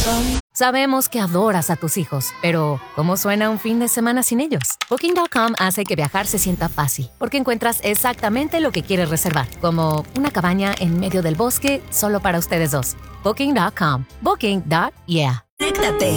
Sabemos que adoras a tus hijos, pero ¿cómo suena un fin de semana sin ellos? Booking.com hace que viajar se sienta fácil, porque encuentras exactamente lo que quieres reservar, como una cabaña en medio del bosque solo para ustedes dos. Booking.com. Booking.yeah. Conéctate